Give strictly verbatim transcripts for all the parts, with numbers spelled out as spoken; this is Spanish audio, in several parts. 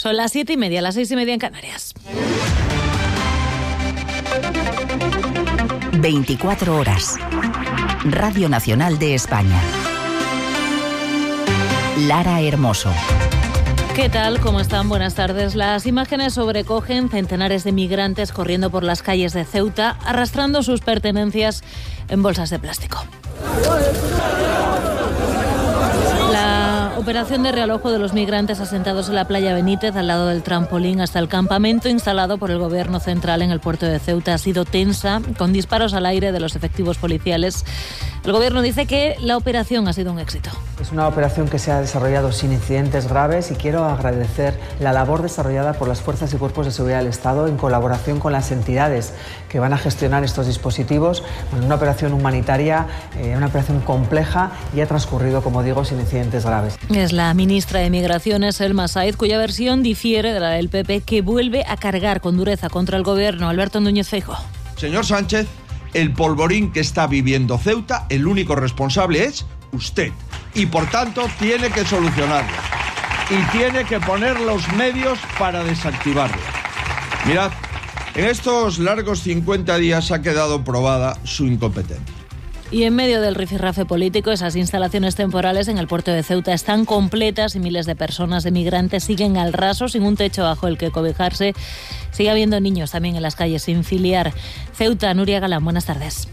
Son las siete y media, las seis y media en Canarias. veinticuatro horas. Radio Nacional de España. Lara Hermoso. ¿Qué tal? ¿Cómo están? Buenas tardes. Las imágenes sobrecogen centenares de migrantes corriendo por las calles de Ceuta, arrastrando sus pertenencias en bolsas de plástico. La operación de realojo de los migrantes asentados en la playa Benítez, al lado del trampolín, hasta el campamento instalado por el Gobierno central en el puerto de Ceuta, ha sido tensa, con disparos al aire de los efectivos policiales. El Gobierno dice que la operación ha sido un éxito. Es una operación que se ha desarrollado sin incidentes graves y quiero agradecer la labor desarrollada por las fuerzas y cuerpos de seguridad del Estado en colaboración con las entidades que van a gestionar estos dispositivos. Bueno, una operación humanitaria, eh, una operación compleja y ha transcurrido, como digo, sin incidentes graves. Es la ministra de Migraciones, Elma Said, cuya versión difiere de la del P P, que vuelve a cargar con dureza contra el Gobierno. Alberto Núñez Feijóo. Señor Sánchez, el polvorín que está viviendo Ceuta, el único responsable es usted. Y por tanto tiene que solucionarlo. Y tiene que poner los medios para desactivarlo. Mirad, en estos largos cincuenta días ha quedado probada su incompetencia. Y en medio del rifirrafe político, esas instalaciones temporales en el puerto de Ceuta están completas y miles de personas, de migrantes, siguen al raso, sin un techo bajo el que cobijarse. Sigue habiendo niños también en las calles sin filiar. Ceuta, Nuria Galán, buenas tardes.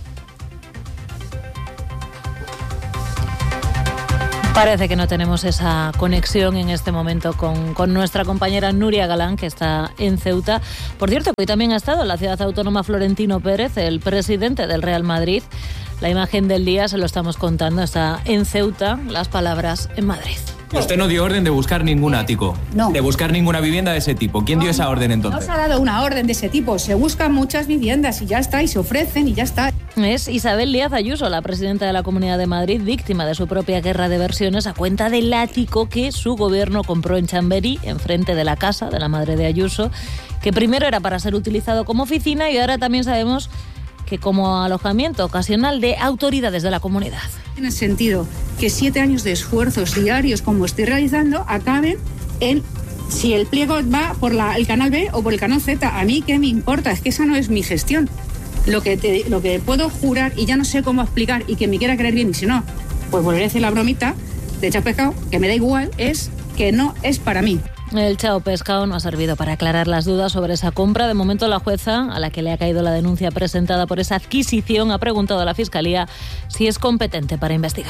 Parece que no tenemos esa conexión en este momento con, con nuestra compañera Nuria Galán, que está en Ceuta. Por cierto, hoy también ha estado en la ciudad autónoma Florentino Pérez, el presidente del Real Madrid. La imagen del día, se lo estamos contando, está en Ceuta, las palabras en Madrid. Usted no dio orden de buscar ningún ático, no. de buscar ninguna vivienda de ese tipo. ¿Quién no, dio esa orden entonces? No se ha dado una orden de ese tipo. Se buscan muchas viviendas y ya está, y se ofrecen y ya está. Es Isabel Díaz Ayuso, la presidenta de la Comunidad de Madrid, víctima de su propia guerra de versiones a cuenta del ático que su gobierno compró en Chamberí, enfrente de la casa de la madre de Ayuso, que primero era para ser utilizado como oficina y ahora también sabemos que como alojamiento ocasional de autoridades de la comunidad. Tiene sentido que siete años de esfuerzos diarios como estoy realizando acaben en si el pliego va por la, el canal B o por el canal Z. A mí qué me importa, es que esa no es mi gestión. Lo que, te, lo que puedo jurar, y ya no sé cómo explicar, y que me quiera creer bien, y si no, pues volveré a decir la bromita de echar pescado, que me da igual, es que no es para mí. El chao pescado no ha servido para aclarar las dudas sobre esa compra. De momento, la jueza, a la que le ha caído la denuncia presentada por esa adquisición, ha preguntado a la Fiscalía si es competente para investigar.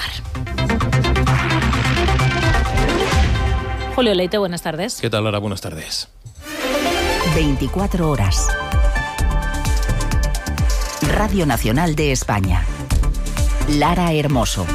Julio Leite, buenas tardes. ¿Qué tal, Lara? Buenas tardes. veinticuatro horas. Radio Nacional de España. Lara Hermoso.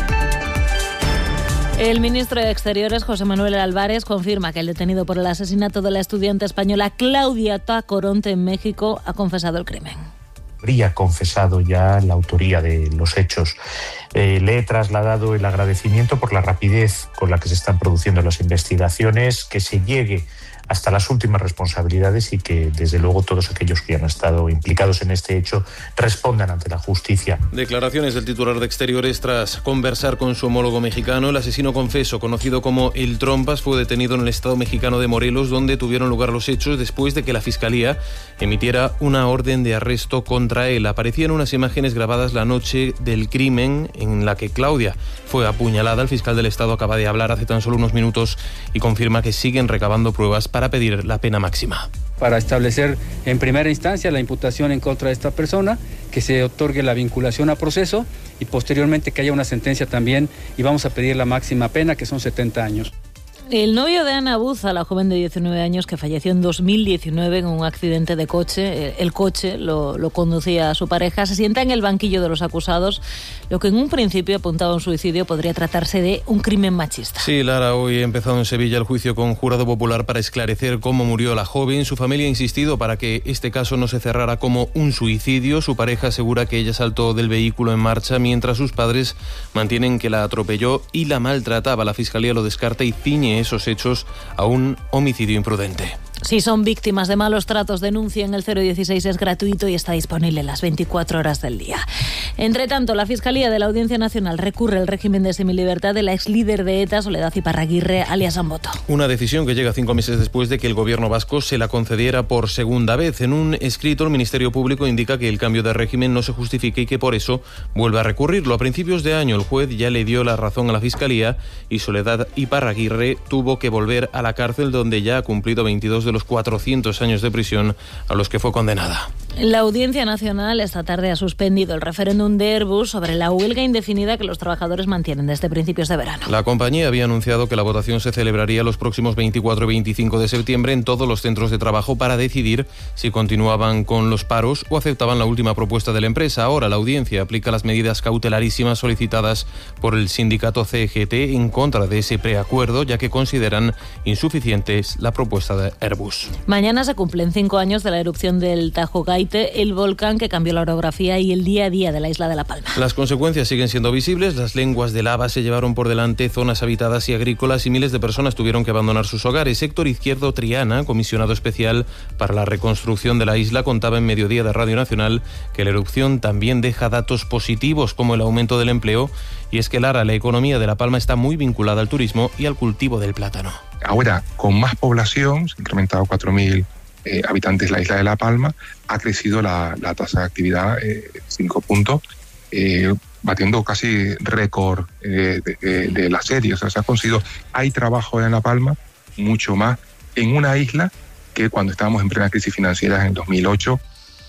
El ministro de Exteriores, José Manuel Álvarez, confirma que el detenido por el asesinato de la estudiante española Claudia Tacoronte en México ha confesado el crimen. Habría confesado ya la autoría de los hechos. Eh, le he trasladado el agradecimiento por la rapidez con la que se están produciendo las investigaciones, que se llegue hasta las últimas responsabilidades y que, desde luego, todos aquellos que han estado implicados en este hecho respondan ante la justicia. Declaraciones del titular de Exteriores tras conversar con su homólogo mexicano. El asesino confeso, conocido como El Trompas, fue detenido en el estado mexicano de Morelos, donde tuvieron lugar los hechos después de que la Fiscalía emitiera una orden de arresto contra él. Aparecían unas imágenes grabadas la noche del crimen en la que Claudia fue apuñalada. El fiscal del estado acaba de hablar hace tan solo unos minutos y confirma que siguen recabando pruebas para pedir la pena máxima. Para establecer en primera instancia la imputación en contra de esta persona, que se otorgue la vinculación a proceso y posteriormente que haya una sentencia también, y vamos a pedir la máxima pena, que son setenta años. El novio de Ana Buza, la joven de diecinueve años que falleció en dos mil diecinueve en un accidente de coche, el coche lo, lo conducía a su pareja, se sienta en el banquillo de los acusados. Lo que en un principio apuntaba a un suicidio podría tratarse de un crimen machista. Sí, Lara, hoy ha empezado en Sevilla el juicio con jurado popular para esclarecer cómo murió la joven. Su familia ha insistido para que este caso no se cerrara como un suicidio. Su pareja asegura que ella saltó del vehículo en marcha, mientras sus padres mantienen que la atropelló y la maltrataba. La Fiscalía lo descarta y ciñe esos hechos a un homicidio imprudente. Si son víctimas de malos tratos, denuncien. El cero dieciséis es gratuito y está disponible las veinticuatro horas del día. Entre tanto, la Fiscalía de la Audiencia Nacional recurre al régimen de semilibertad de la ex líder de ETA, Soledad Iparraguirre, alias Amboto. Una decisión que llega cinco meses después de que el gobierno vasco se la concediera por segunda vez. En un escrito, el Ministerio Público indica que el cambio de régimen no se justifica y que por eso vuelve a recurrirlo. A principios de año, el juez ya le dio la razón a la Fiscalía y Soledad Iparraguirre tuvo que volver a la cárcel, donde ya ha cumplido veintidós de los cuatrocientos años de prisión a los que fue condenada. La Audiencia Nacional esta tarde ha suspendido el referéndum de Airbus sobre la huelga indefinida que los trabajadores mantienen desde principios de verano. La compañía había anunciado que la votación se celebraría los próximos veinticuatro y veinticinco de septiembre en todos los centros de trabajo para decidir si continuaban con los paros o aceptaban la última propuesta de la empresa. Ahora la audiencia aplica las medidas cautelarísimas solicitadas por el sindicato C G T en contra de ese preacuerdo, ya que consideran insuficientes la propuesta de Airbus. Mañana se cumplen cinco años de la erupción del Tajo Gaite, el volcán que cambió la orografía y el día a día de la isla de La Palma. Las consecuencias siguen siendo visibles. Las lenguas de lava se llevaron por delante zonas habitadas y agrícolas y miles de personas tuvieron que abandonar sus hogares. Héctor Izquierdo Triana, comisionado especial para la reconstrucción de la isla, contaba en Mediodía de Radio Nacional que la erupción también deja datos positivos como el aumento del empleo, y es que Lara, la economía de La Palma está muy vinculada al turismo y al cultivo del plátano. Ahora, con más población, se ha incrementado cuatro mil eh, habitantes la isla de La Palma, ha crecido la, la tasa de actividad eh, cinco puntos, eh, batiendo casi récord eh, de, de, de la serie. O sea, se ha conseguido, hay trabajo en La Palma, mucho más en una isla que cuando estábamos en plena crisis financiera en el dos mil ocho.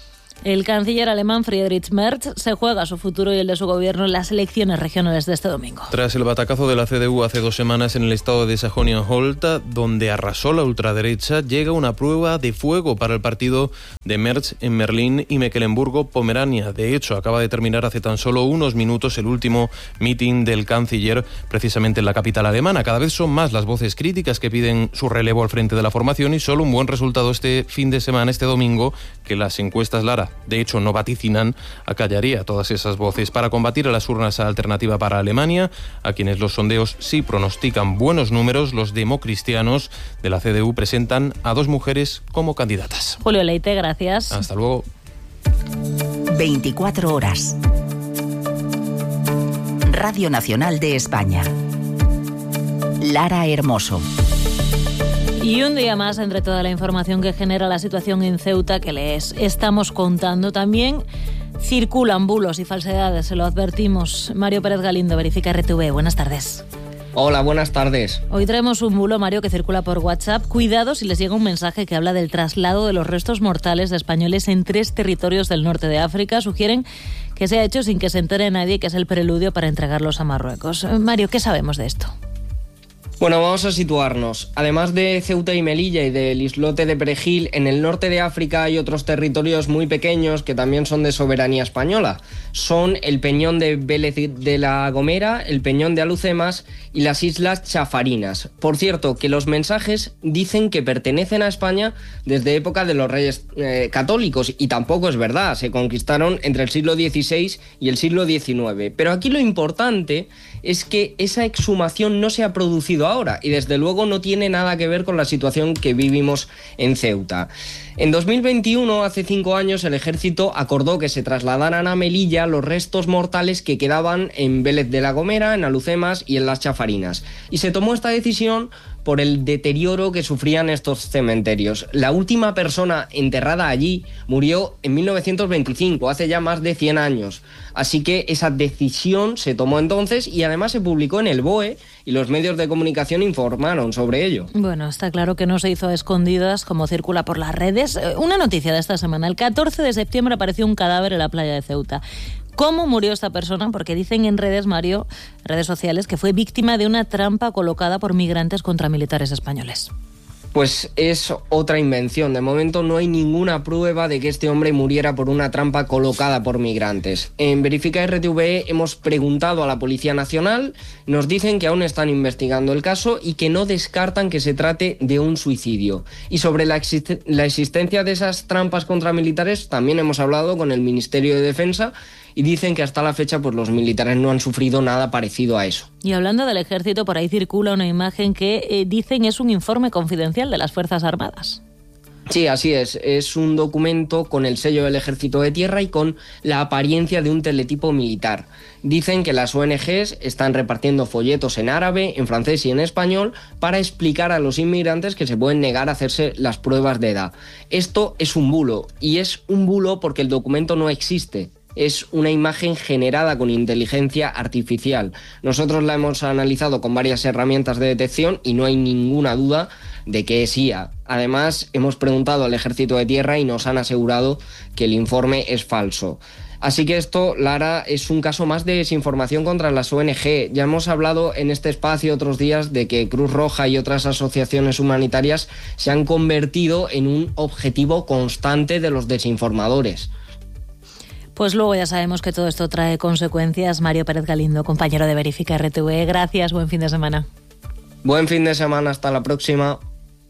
El canciller alemán Friedrich Merz se juega su futuro y el de su gobierno en las elecciones regionales de este domingo. Tras el batacazo de la C D U hace dos semanas en el estado de Sajonia-Anhalt, donde arrasó la ultraderecha, llega una prueba de fuego para el partido de Merz en Merlín y Mecklemburgo-Pomerania. De hecho, acaba de terminar hace tan solo unos minutos el último mitin del canciller, precisamente en la capital alemana. Cada vez son más las voces críticas que piden su relevo al frente de la formación y solo un buen resultado este fin de semana, este domingo, que las encuestas Lara de hecho no vaticinan, acallaría todas esas voces. Para combatir a las urnas alternativa para Alemania, a quienes los sondeos sí pronostican buenos números, los democristianos de la C D U presentan a dos mujeres como candidatas. Julio Leite, gracias. Hasta luego. veinticuatro horas. Radio Nacional de España. Lara Hermoso. Y un día más, entre toda la información que genera la situación en Ceuta que les estamos contando, también circulan bulos y falsedades, se lo advertimos. Mario Pérez Galindo, Verifica R T V. Buenas tardes. Hola, buenas tardes. Hoy traemos un bulo, Mario, que circula por WhatsApp. Cuidado si les llega un mensaje que habla del traslado de los restos mortales de españoles en tres territorios del norte de África. Sugieren que se ha hecho sin que se entere nadie, que es el preludio para entregarlos a Marruecos. Mario, ¿qué sabemos de esto? Bueno, vamos a situarnos. Además de Ceuta y Melilla y del islote de Perejil, en el norte de África hay otros territorios muy pequeños que también son de soberanía española. Son el Peñón de Vélez de la Gomera, el Peñón de Alucemas y las Islas Chafarinas. Por cierto, que los mensajes dicen que pertenecen a España desde época de los reyes eh, católicos, y tampoco es verdad, se conquistaron entre el siglo dieciséis y el siglo diecinueve. Pero aquí lo importante es que esa exhumación no se ha producido ahora y desde luego no tiene nada que ver con la situación que vivimos en Ceuta. En dos mil veintiuno, hace cinco años, el ejército acordó que se trasladaran a Melilla los restos mortales que quedaban en Vélez de la Gomera, en Alucemas y en las Chafarinas. Y se tomó esta decisión por el deterioro que sufrían estos cementerios. La última persona enterrada allí murió en mil novecientos veinticinco, hace ya más de cien años. Así que esa decisión se tomó entonces y además se publicó en el B O E y los medios de comunicación informaron sobre ello. Bueno, está claro que no se hizo a escondidas como circula por las redes. Una noticia de esta semana. El catorce de septiembre apareció un cadáver en la playa de Ceuta. ¿Cómo murió esta persona? Porque dicen en redes, Mario, redes sociales, que fue víctima de una trampa colocada por migrantes contra militares españoles. Pues es otra invención. De momento no hay ninguna prueba de que este hombre muriera por una trampa colocada por migrantes. En Verifica R T V hemos preguntado a la Policía Nacional, nos dicen que aún están investigando el caso y que no descartan que se trate de un suicidio. Y sobre la, exist- la existencia de esas trampas contra militares también hemos hablado con el Ministerio de Defensa y dicen que hasta la fecha pues los militares no han sufrido nada parecido a eso. Y hablando del ejército, por ahí circula una imagen que eh, dicen es un informe confidencial de las Fuerzas Armadas. Sí, así es. Es un documento con el sello del Ejército de Tierra y con la apariencia de un teletipo militar. Dicen que las O N Ges están repartiendo folletos en árabe, en francés y en español para explicar a los inmigrantes que se pueden negar a hacerse las pruebas de edad. Esto es un bulo, y es un bulo porque el documento no existe. Es una imagen generada con inteligencia artificial. Nosotros la hemos analizado con varias herramientas de detección y no hay ninguna duda de que es I A. Además, hemos preguntado al Ejército de Tierra y nos han asegurado que el informe es falso. Así que esto, Lara, es un caso más de desinformación contra las O N Ge. Ya hemos hablado en este espacio otros días de que Cruz Roja y otras asociaciones humanitarias se han convertido en un objetivo constante de los desinformadores. Pues luego ya sabemos que todo esto trae consecuencias. Mario Pérez Galindo, compañero de Verifica R T V. Gracias, buen fin de semana. Buen fin de semana, hasta la próxima.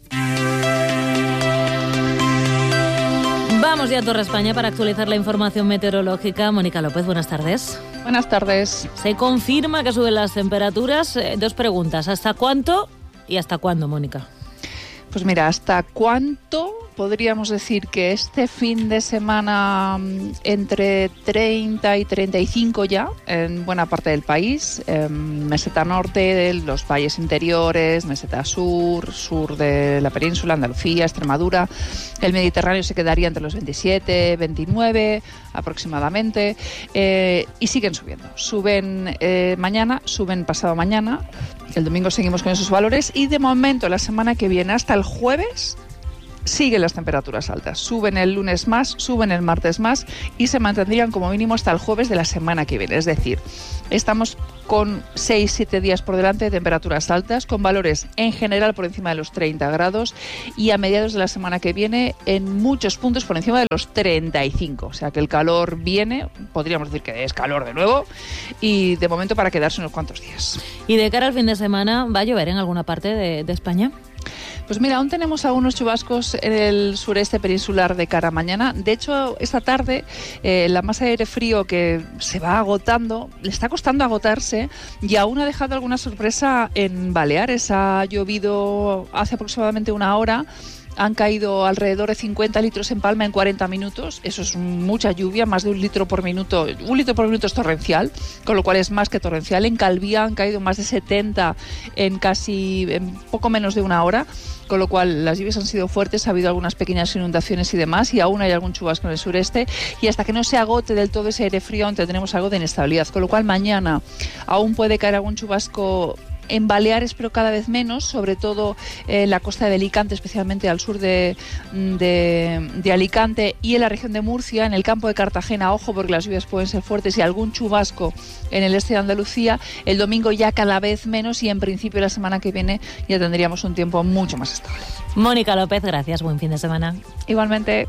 Vamos ya a Torre España para actualizar la información meteorológica. Mónica López, buenas tardes. Buenas tardes. Se confirma que suben las temperaturas. Eh, dos preguntas. ¿Hasta cuánto y hasta cuándo, Mónica? Pues mira, ¿hasta cuánto? Podríamos decir que este fin de semana entre treinta y treinta y cinco ya en buena parte del país, eh, meseta norte, los valles interiores, meseta sur, sur de la península, Andalucía, Extremadura. El Mediterráneo se quedaría entre los veintisiete, veintinueve aproximadamente, eh, y siguen subiendo. Suben eh, mañana, suben pasado mañana, el domingo seguimos con esos valores y de momento la semana que viene hasta el jueves siguen las temperaturas altas. Suben el lunes más, suben el martes más y se mantendrían como mínimo hasta el jueves de la semana que viene. Es decir, estamos con seis siete días por delante de temperaturas altas, con valores en general por encima de los treinta grados y a mediados de la semana que viene en muchos puntos por encima de los treinta y cinco. O sea que el calor viene, podríamos decir que es calor de nuevo y de momento para quedarse unos cuantos días. Y de cara al fin de semana, ¿va a llover en alguna parte de, de España? Pues mira, aún tenemos algunos chubascos en el sureste peninsular de cara a mañana. De hecho, esta tarde eh, la masa de aire frío que se va agotando, le está costando agotarse y aún ha dejado alguna sorpresa en Baleares. Ha llovido hace aproximadamente una hora. Han caído alrededor de cincuenta litros en Palma en cuarenta minutos. Eso es mucha lluvia, más de un litro por minuto. Un litro por minuto es torrencial, con lo cual es más que torrencial. En Calvía han caído más de setenta en casi en poco menos de una hora, con lo cual las lluvias han sido fuertes, ha habido algunas pequeñas inundaciones y demás, y aún hay algún chubasco en el sureste. Y hasta que no se agote del todo ese aire frío, aún tendremos algo de inestabilidad. Con lo cual mañana aún puede caer algún chubasco en Baleares, pero cada vez menos, sobre todo en la costa de Alicante, especialmente al sur de, de, de Alicante y en la región de Murcia, en el campo de Cartagena, ojo porque las lluvias pueden ser fuertes y algún chubasco en el este de Andalucía. El domingo ya cada vez menos y en principio la semana que viene ya tendríamos un tiempo mucho más estable. Mónica López, gracias, buen fin de semana. Igualmente.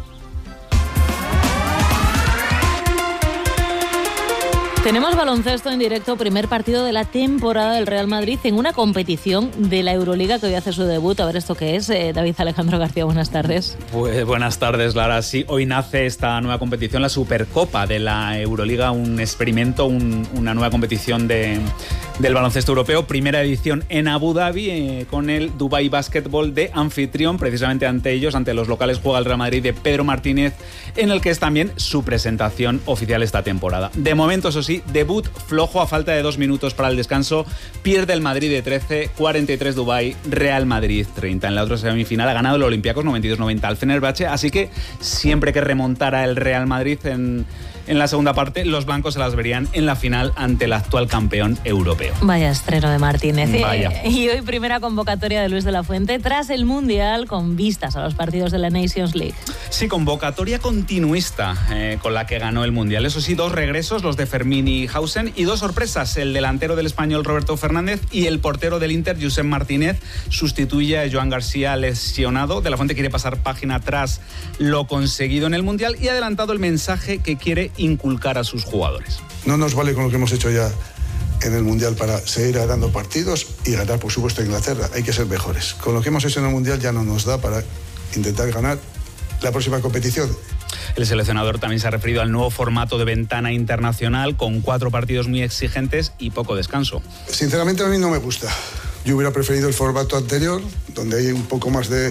Tenemos baloncesto en directo, primer partido de la temporada del Real Madrid en una competición de la Euroliga que hoy hace su debut. A ver esto qué es. Eh, David Alejandro García, buenas tardes. Pues buenas tardes, Lara. Sí, hoy nace esta nueva competición, la Supercopa de la Euroliga, un experimento, un, una nueva competición de, del baloncesto europeo. Primera edición en Abu Dhabi, eh, con el Dubai Basketball de anfitrión. Precisamente ante ellos, ante los locales, juega el Real Madrid de Pedro Martínez, en el que es también su presentación oficial esta temporada. De momento, eso sí, debut flojo a falta de dos minutos para el descanso. Pierde el Madrid de trece, cuarenta y tres Dubái, Real Madrid treinta. En la otra semifinal ha ganado el Olympiacos noventa y dos noventa al Fenerbahce, así que siempre que remontara el Real Madrid en, en la segunda parte, los blancos se las verían en la final ante el actual campeón europeo. Vaya estreno de Martínez. Vaya. Y hoy primera convocatoria de Luis de la Fuente tras el Mundial, con vistas a los partidos de la Nations League. Sí, convocatoria continuista eh, con la que ganó el Mundial. Eso sí, dos regresos, los de Fermín y Hausen, y dos sorpresas, el delantero del Español Roberto Fernández y el portero del Inter Josep Martínez. Sustituye a Joan García lesionado. De la Fuente quiere pasar página tras lo conseguido en el Mundial y ha adelantado el mensaje que quiere inculcar a sus jugadores. No nos vale con lo que hemos hecho ya en el Mundial para seguir ganando partidos y ganar, por supuesto, a Inglaterra. Hay que ser mejores. Con lo que hemos hecho en el Mundial ya no nos da para intentar ganar la próxima competición. El seleccionador también se ha referido al nuevo formato de ventana internacional, con cuatro partidos muy exigentes y poco descanso. Sinceramente, a mí no me gusta. Yo hubiera preferido el formato anterior, donde hay un poco más de,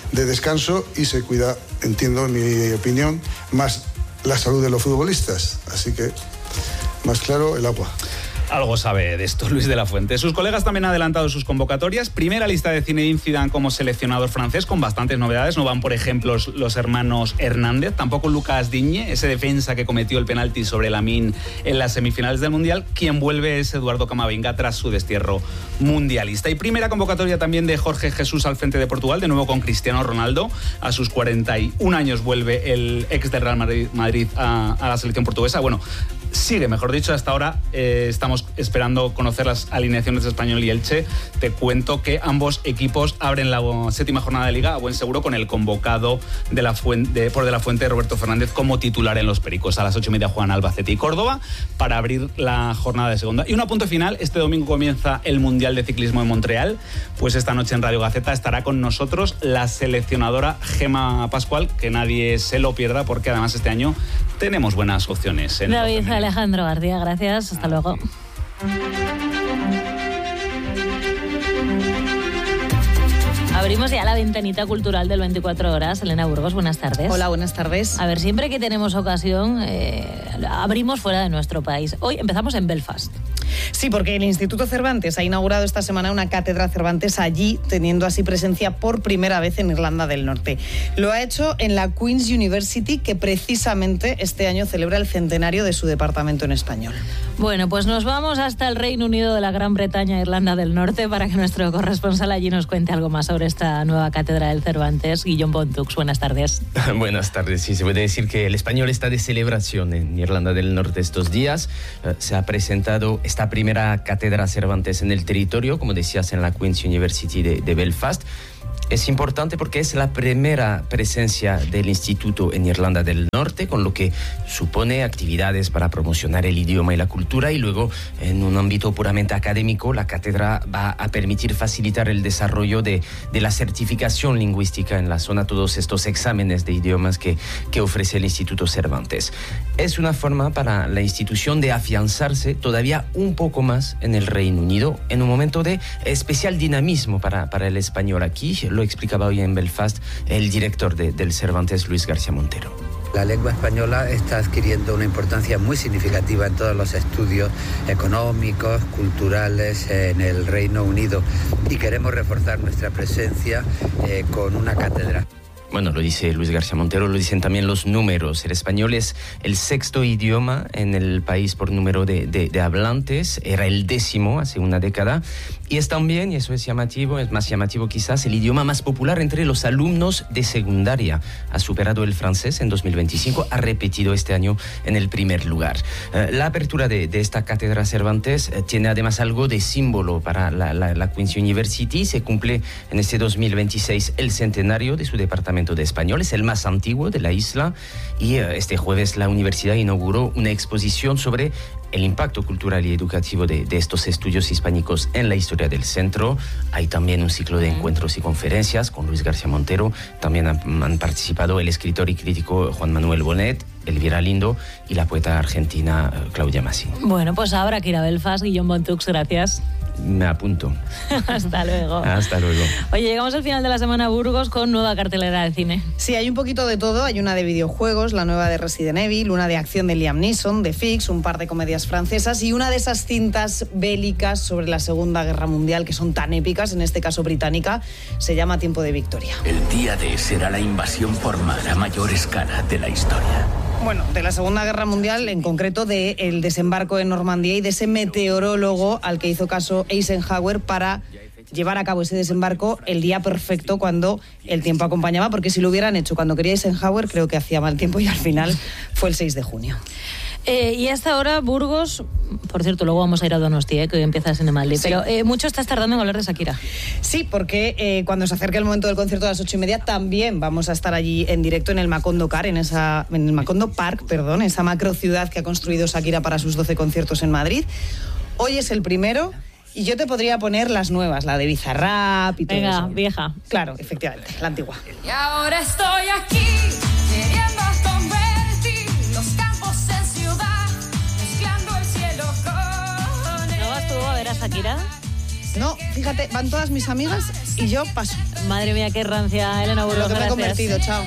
de descanso y se cuida, entiendo, en mi opinión, más la salud de los futbolistas. Así que, más claro, el agua. Algo sabe de esto Luis de la Fuente. Sus colegas también han adelantado sus convocatorias. Primera lista de Zinedine Zidane como seleccionador francés, con bastantes novedades. No van, por ejemplo, los hermanos Hernández, tampoco Lucas Digne, ese defensa que cometió el penalti sobre Lamine en las semifinales del Mundial. Quien vuelve es Eduardo Camavinga tras su destierro mundialista. Y primera convocatoria también de Jorge Jesús al frente de Portugal, de nuevo con Cristiano Ronaldo. A sus cuarenta y un años vuelve el ex del Real Madrid, Madrid a, a la selección portuguesa. Bueno, sigue, mejor dicho, hasta ahora eh, estamos esperando conocer las alineaciones de Español y Elche. Te cuento que ambos equipos abren la séptima jornada de Liga a buen seguro con el convocado de la Fuente, de, por de la Fuente, Roberto Fernández, como titular en los Pericos. A las ocho y media juegan Albacete y Córdoba para abrir la jornada de segunda. Y un apunte final, este domingo comienza el Mundial de Ciclismo en Montreal. Pues esta noche en Radio Gaceta estará con nosotros la seleccionadora Gemma Pascual, que nadie se lo pierda porque además este año tenemos buenas opciones. En David Alejandro García, gracias. Hasta luego. Abrimos ya la ventanita cultural del veinticuatro horas. Elena Burgos, buenas tardes. Hola, buenas tardes. A ver, siempre que tenemos ocasión, eh, abrimos fuera de nuestro país. Hoy empezamos en Belfast. Sí, porque el Instituto Cervantes ha inaugurado esta semana una cátedra Cervantes allí, teniendo así presencia por primera vez en Irlanda del Norte. Lo ha hecho en la Queen's University, que precisamente este año celebra el centenario de su departamento en español. Bueno, pues nos vamos hasta el Reino Unido de la Gran Bretaña, Irlanda del Norte, para que nuestro corresponsal allí nos cuente algo más sobre esta nueva cátedra del Cervantes. Guillaume Pontux, buenas tardes. Buenas tardes. Sí, se puede decir que el español está de celebración en Irlanda del Norte estos días. Uh, se ha presentado esta primera cátedra Cervantes en el territorio, como decías, en la Queen's University de, de Belfast. Es importante porque es la primera presencia del instituto en Irlanda del Norte, con lo que supone actividades para promocionar el idioma y la cultura, y luego en un ámbito puramente académico la cátedra va a permitir facilitar el desarrollo de, de la certificación lingüística en la zona, todos estos exámenes de idiomas que, que ofrece el Instituto Cervantes. Es una forma para la institución de afianzarse todavía un poco más en el Reino Unido, en un momento de especial dinamismo para, para el español aquí. Lo explicaba hoy en Belfast el director de, del Cervantes, Luis García Montero. La lengua española está adquiriendo una importancia muy significativa en todos los estudios económicos, culturales en el Reino Unido, y queremos reforzar nuestra presencia eh, con una cátedra. Bueno, lo dice Luis García Montero, lo dicen también los números. El español es el sexto idioma en el país por número de, de, de hablantes, era el décimo hace una década, y es también, y eso es llamativo, es más llamativo quizás, el idioma más popular entre los alumnos de secundaria. Ha superado el francés en dos mil veinticinco, ha repetido este año en el primer lugar. Eh, la apertura de, de esta cátedra Cervantes eh, tiene además algo de símbolo para la, la, la Queen's University. Se cumple en este dos mil veintiséis el centenario de su departamento de español, es el más antiguo de la isla, y uh, este jueves la universidad inauguró una exposición sobre el impacto cultural y educativo de, de estos estudios hispánicos en la historia del centro. Hay también un ciclo de encuentros y conferencias con Luis García Montero. También han, han participado el escritor y crítico Juan Manuel Bonet, Elvira Lindo y la poeta argentina Claudia Massi. Bueno, pues habrá que ir a Belfast. Guillaume Pontux, gracias. Me apunto. Hasta luego. Hasta luego. Oye, llegamos al final de la semana a Burgos con nueva cartelera de cine. Sí, hay un poquito de todo. Hay una de videojuegos, la nueva de Resident Evil, una de acción de Liam Neeson, de Fix, un par de comedias francesas y una de esas cintas bélicas sobre la Segunda Guerra Mundial que son tan épicas, en este caso británica, se llama Tiempo de Victoria. El día D será la invasión por mar a mayor escala de la historia. Bueno, de la Segunda Guerra Mundial, en concreto del desembarco en Normandía y de ese meteorólogo al que hizo caso Eisenhower para llevar a cabo ese desembarco el día perfecto, cuando el tiempo acompañaba, porque si lo hubieran hecho cuando quería Eisenhower, creo que hacía mal tiempo y al final fue el seis de junio. Eh, y hasta ahora, Burgos, por cierto, luego vamos a ir a Donostia, eh, que hoy empieza Cinemaldi, sí. Pero eh, mucho estás tardando en hablar de Shakira. Sí, porque eh, cuando se acerque el momento del concierto a las ocho y media, también vamos a estar allí en directo en el Macondo Car, en, esa, en el Macondo Park, perdón, esa macro ciudad que ha construido Shakira para sus doce conciertos en Madrid. Hoy es el primero. Y yo te podría poner las nuevas, la de Bizarrap y todo Venga, eso. vieja. Claro, efectivamente, la antigua. Y ahora estoy aquí, queriendo convertir los campos en ciudad, mezclando el cielo con el... ¿No vas tú a ver a Shakira? No, fíjate, van todas mis amigas y yo paso. Madre mía, qué rancia, Elena Burgos. Lo que me he gracias. convertido, chao.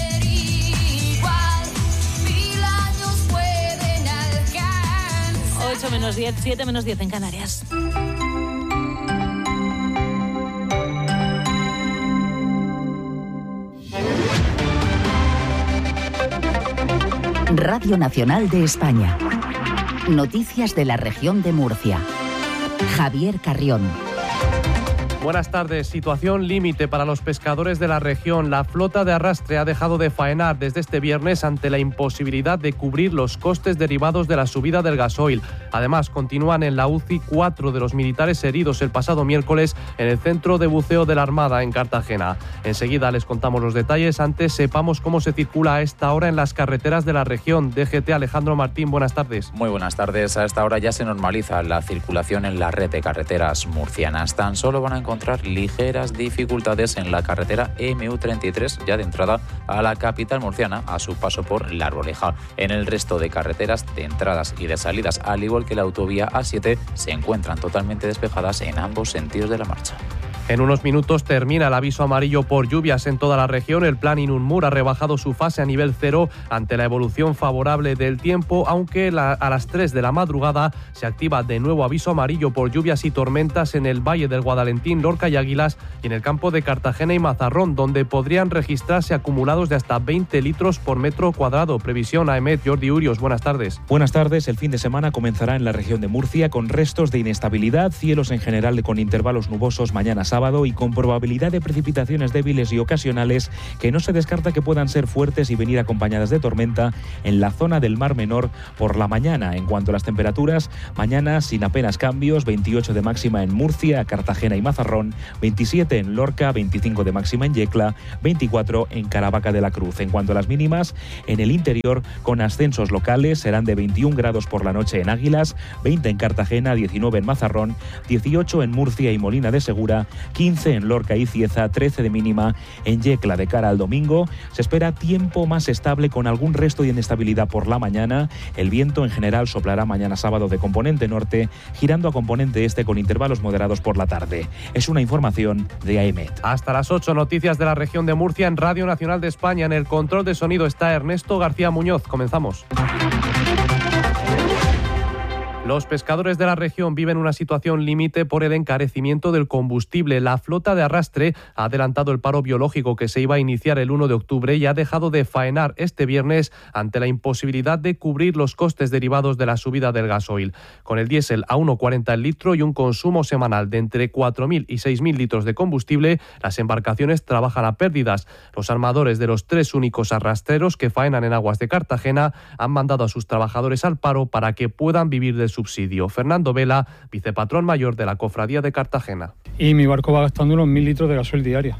ocho menos diez, siete menos diez en Canarias. Radio Nacional de España. Noticias de la región de Murcia. Javier Carrión. Buenas tardes. Situación límite para los pescadores de la región. La flota de arrastre ha dejado de faenar desde este viernes ante la imposibilidad de cubrir los costes derivados de la subida del gasoil. Además, continúan en la U C I cuatro de los militares heridos el pasado miércoles en el centro de buceo de la Armada en Cartagena. Enseguida les contamos los detalles. Antes, sepamos cómo se circula a esta hora en las carreteras de la región. D G T Alejandro Martín, buenas tardes. Muy buenas tardes. A esta hora ya se normaliza la circulación en la red de carreteras murcianas. Tan solo van a encontrar encontrar ligeras dificultades en la carretera M U treinta y tres, ya de entrada a la capital murciana, a su paso por La Arboleja. En el resto de carreteras de entradas y de salidas, al igual que la autovía A siete, se encuentran totalmente despejadas en ambos sentidos de la marcha. En unos minutos termina el aviso amarillo por lluvias en toda la región. El plan Inunmur ha rebajado su fase a nivel cero ante la evolución favorable del tiempo, aunque la, a las tres de la madrugada se activa de nuevo aviso amarillo por lluvias y tormentas en el Valle del Guadalentín, Lorca y Águilas y en el campo de Cartagena y Mazarrón, donde podrían registrarse acumulados de hasta veinte litros por metro cuadrado. Previsión A E M E T, Jordi Urios, buenas tardes. Buenas tardes. El fin de semana comenzará en la región de Murcia con restos de inestabilidad, cielos en general con intervalos nubosos mañana sábado y con probabilidad de precipitaciones débiles y ocasionales que no se descarta que puedan ser fuertes y venir acompañadas de tormenta en la zona del Mar Menor por la mañana. En cuanto a las temperaturas, mañana sin apenas cambios, veintiocho de máxima en Murcia, Cartagena y Mazarrón, veintisiete en Lorca, veinticinco de máxima en Yecla, veinticuatro en Caravaca de la Cruz. En cuanto a las mínimas, en el interior con ascensos locales serán de veintiún grados por la noche en Águilas, veinte en Cartagena, diecinueve en Mazarrón, dieciocho en Murcia y Molina de Segura, quince en Lorca y Cieza, trece de mínima en Yecla. De cara al domingo se espera tiempo más estable con algún resto de inestabilidad por la mañana. El viento en general soplará mañana sábado de componente norte, girando a componente este con intervalos moderados por la tarde. Es una información de A E M E T. Hasta las ocho, noticias de la región de Murcia en Radio Nacional de España. En el control de sonido está Ernesto García Muñoz. Comenzamos. Los pescadores de la región viven una situación límite por el encarecimiento del combustible. La flota de arrastre ha adelantado el paro biológico que se iba a iniciar el uno de octubre y ha dejado de faenar este viernes ante la imposibilidad de cubrir los costes derivados de la subida del gasoil. Con el diésel a uno cuarenta el litro y un consumo semanal de entre cuatro mil y seis mil litros de combustible, las embarcaciones trabajan a pérdidas. Los armadores de los tres únicos arrastreros que faenan en aguas de Cartagena han mandado a sus trabajadores al paro para que puedan vivir del subsidio. Fernando Vela, vicepatrón mayor de la Cofradía de Cartagena. Y mi barco va gastando unos mil litros de gasoil diario.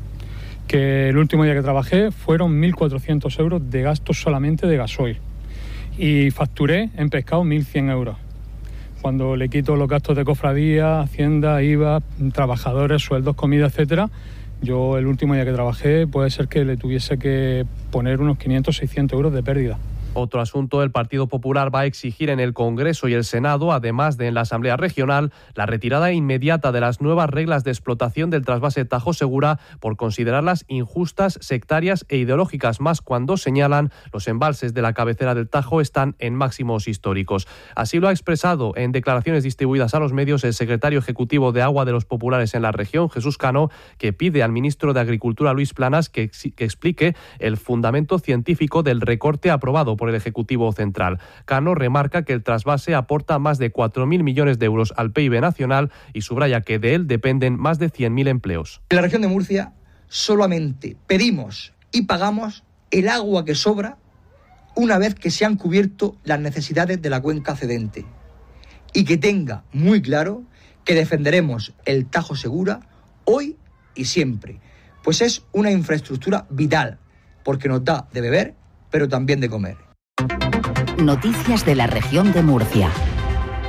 Que el último día que trabajé fueron mil cuatrocientos euros de gastos solamente de gasoil. Y facturé en pescado mil cien euros. Cuando le quito los gastos de cofradía, hacienda, I V A, trabajadores, sueldos, comida, etcétera, yo el último día que trabajé puede ser que le tuviese que poner unos quinientos, seiscientos euros de pérdida. Otro asunto, el Partido Popular va a exigir en el Congreso y el Senado, además de en la Asamblea Regional, la retirada inmediata de las nuevas reglas de explotación del trasvase Tajo Segura por considerarlas injustas, sectarias e ideológicas, más cuando señalan los embalses de la cabecera del Tajo están en máximos históricos. Así lo ha expresado en declaraciones distribuidas a los medios el secretario ejecutivo de Agua de los Populares en la región, Jesús Cano, que pide al ministro de Agricultura, Luis Planas, que, que explique el fundamento científico del recorte aprobado por el Ejecutivo Central. Cano remarca que el trasvase aporta más de cuatro mil millones de euros al P I B nacional y subraya que de él dependen más de cien mil empleos. En la región de Murcia solamente pedimos y pagamos el agua que sobra una vez que se han cubierto las necesidades de la cuenca cedente. Y que tenga muy claro que defenderemos el Tajo Segura hoy y siempre, pues es una infraestructura vital, porque nos da de beber, pero también de comer. Noticias de la región de Murcia.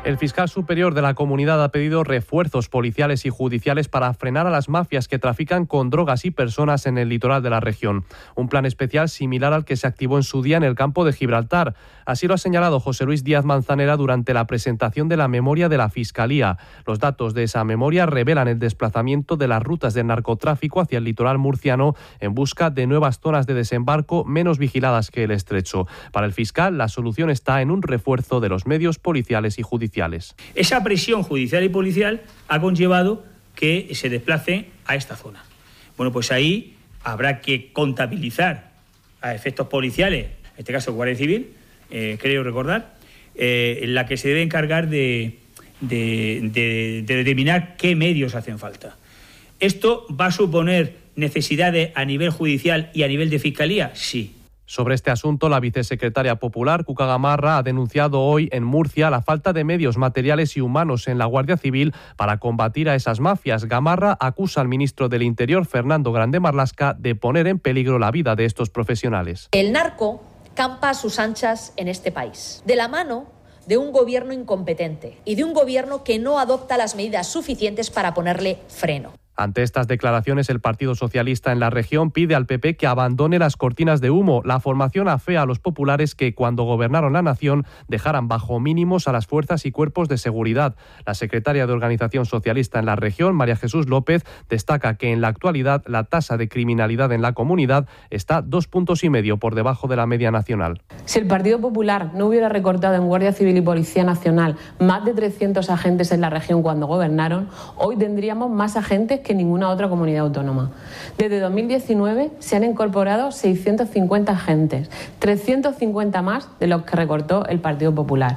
El fiscal superior de la comunidad ha pedido refuerzos policiales y judiciales para frenar a las mafias que trafican con drogas y personas en el litoral de la región. Un plan especial similar al que se activó en su día en el campo de Gibraltar. Así lo ha señalado José Luis Díaz Manzanera durante la presentación de la memoria de la Fiscalía. Los datos de esa memoria revelan el desplazamiento de las rutas del narcotráfico hacia el litoral murciano en busca de nuevas zonas de desembarco menos vigiladas que el estrecho. Para el fiscal, la solución está en un refuerzo de los medios policiales y judiciales. Esa presión judicial y policial ha conllevado que se desplace a esta zona. Bueno, pues ahí habrá que contabilizar a efectos policiales, en este caso Guardia Civil, eh, creo recordar, eh, la que se debe encargar de, de, de, de determinar qué medios hacen falta. ¿Esto va a suponer necesidades a nivel judicial y a nivel de fiscalía? Sí. Sobre este asunto, la vicesecretaria popular, Cuca Gamarra, ha denunciado hoy en Murcia la falta de medios materiales y humanos en la Guardia Civil para combatir a esas mafias. Gamarra acusa al ministro del Interior, Fernando Grande Marlaska, de poner en peligro la vida de estos profesionales. El narco campa a sus anchas en este país, de la mano de un gobierno incompetente y de un gobierno que no adopta las medidas suficientes para ponerle freno. Ante estas declaraciones, el Partido Socialista en la región pide al P P que abandone las cortinas de humo. La formación afea a los populares que, cuando gobernaron la nación, dejaran bajo mínimos a las fuerzas y cuerpos de seguridad. La secretaria de Organización Socialista en la región, María Jesús López, destaca que en la actualidad la tasa de criminalidad en la comunidad está dos puntos y medio por debajo de la media nacional. Si el Partido Popular no hubiera recortado en Guardia Civil y Policía Nacional más de trescientos agentes en la región cuando gobernaron, hoy tendríamos más agentes que ninguna otra comunidad autónoma. Desde dos mil diecinueve se han incorporado seiscientos cincuenta agentes, trescientos cincuenta más de los que recortó el Partido Popular.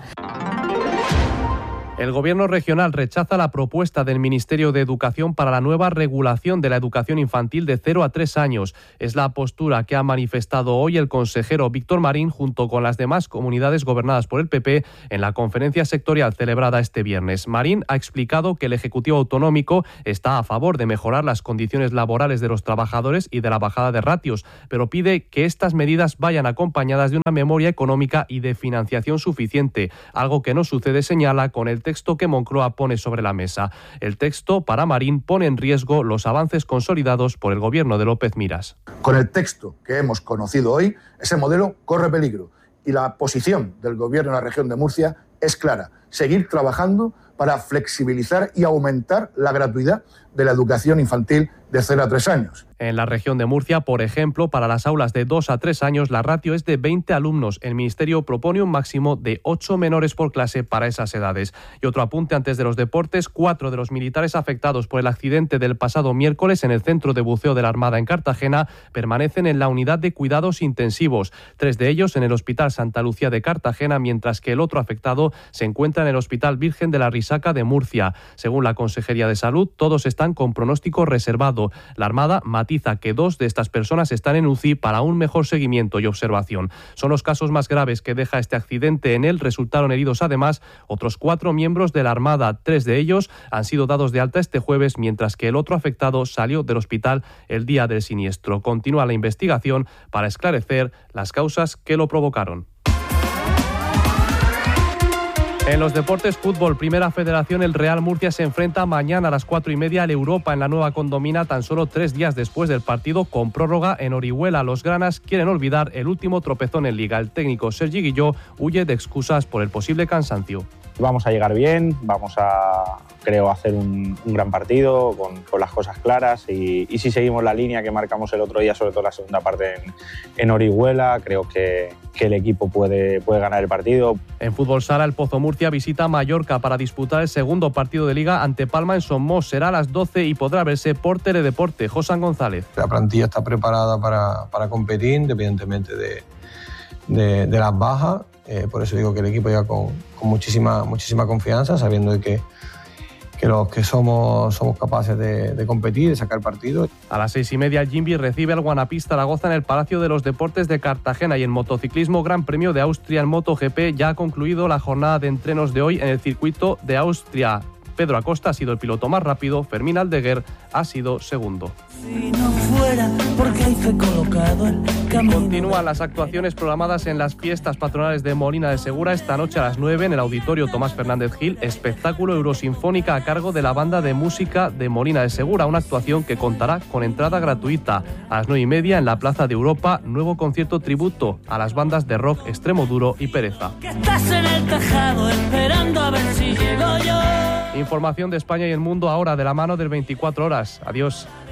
El Gobierno regional rechaza la propuesta del Ministerio de Educación para la nueva regulación de la educación infantil de cero a tres años. Es la postura que ha manifestado hoy el consejero Víctor Marín junto con las demás comunidades gobernadas por el P P en la conferencia sectorial celebrada este viernes. Marín ha explicado que el Ejecutivo Autonómico está a favor de mejorar las condiciones laborales de los trabajadores y de la bajada de ratios, pero pide que estas medidas vayan acompañadas de una memoria económica y de financiación suficiente, algo que no sucede, señala, con el texto que Moncloa pone sobre la mesa. El texto, para Marín, pone en riesgo los avances consolidados por el gobierno de López Miras. Con el texto que hemos conocido hoy, ese modelo corre peligro y la posición del gobierno de la región de Murcia es clara: seguir trabajando para flexibilizar y aumentar la gratuidad de la educación infantil de cero a tres años. En la región de Murcia, por ejemplo, para las aulas de dos a tres años, la ratio es de veinte alumnos. El Ministerio propone un máximo de ocho menores por clase para esas edades. Y otro apunte antes de los deportes: cuatro de los militares afectados por el accidente del pasado miércoles en el centro de buceo de la Armada en Cartagena permanecen en la unidad de cuidados intensivos. Tres de ellos en el Hospital Santa Lucía de Cartagena, mientras que el otro afectado se encuentra en el Hospital Virgen de la Risaca de Murcia. Según la Consejería de Salud, todos están con pronóstico reservado. La Armada matiza que dos de estas personas están en U C I para un mejor seguimiento y observación. Son los casos más graves que deja este accidente. En él resultaron heridos además otros cuatro miembros de la Armada. Tres de ellos han sido dados de alta este jueves, mientras que el otro afectado salió del hospital el día del siniestro. Continúa la investigación para esclarecer las causas que lo provocaron. En los deportes, fútbol, Primera Federación, el Real Murcia se enfrenta mañana a las cuatro y media al Europa en la Nueva Condomina, tan solo tres días después del partido con prórroga en Orihuela. Los granas quieren olvidar el último tropezón en Liga. El técnico Sergi Guilló huye de excusas por el posible cansancio. Vamos a llegar bien, vamos a, creo, hacer un, un gran partido con, con las cosas claras y, y si seguimos la línea que marcamos el otro día, sobre todo la segunda parte en, en Orihuela, creo que, que el equipo puede, puede ganar el partido. En fútbol sala, el Pozo Murcia visita Mallorca para disputar el segundo partido de Liga ante Palma en Somos. Será a las doce y podrá verse por Teledeporte. José González. La plantilla está preparada para, para competir independientemente de, de, de las bajas. Eh, por eso digo que el equipo llega con, con muchísima, muchísima confianza, sabiendo que, que los que somos, somos capaces de, de competir, de sacar partido. A las seis y media, el Jimby recibe al Guanapí Zaragoza en el Palacio de los Deportes de Cartagena. Y en motociclismo, Gran Premio de Austria en MotoGP, ya ha concluido la jornada de entrenos de hoy en el circuito de Austria. Pedro Acosta ha sido el piloto más rápido, Fermín Aldeguer ha sido segundo. Si no fuera porque hay fe colocado el camino. Continúan las actuaciones programadas en las fiestas patronales de Molina de Segura esta noche a las nueve en el Auditorio Tomás Fernández Gil, espectáculo eurosinfónica a cargo de la banda de música de Molina de Segura, una actuación que contará con entrada gratuita. A las nueve y media en la Plaza de Europa, nuevo concierto tributo a las bandas de rock Extremo Duro y Pereza. Que estás en el tejado esperando a ver si llego yo. Información de España y el mundo ahora de la mano del veinticuatro horas. Adiós.